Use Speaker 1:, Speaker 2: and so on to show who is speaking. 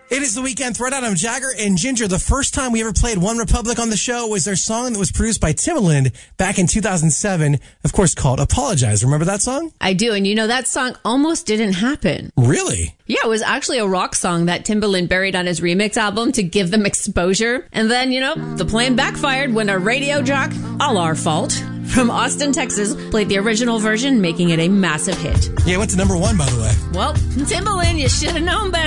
Speaker 1: It is the Weekend Throwdown. I'm Jagger and Ginger. The first time we ever played One Republic on the show was their song that was produced by Timbaland back in 2007, of course, called Apologize. Remember that song?
Speaker 2: I do. And you know, that song almost didn't happen.
Speaker 1: Really?
Speaker 2: Yeah, it was actually a rock song that Timbaland buried on his remix album to give them exposure. And then, you know, the plan backfired when a radio jock, all our fault, from Austin, Texas, played the original version, making it a massive hit.
Speaker 1: Yeah, it went to number 1, by the way.
Speaker 2: Well, Timbaland, you should have known better.